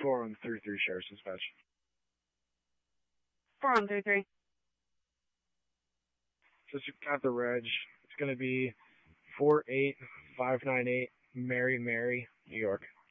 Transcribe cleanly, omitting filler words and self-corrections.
4133 Sheriff's Dispatch. 4133. Just got the reg. It's going to be 48598 Mary, New York.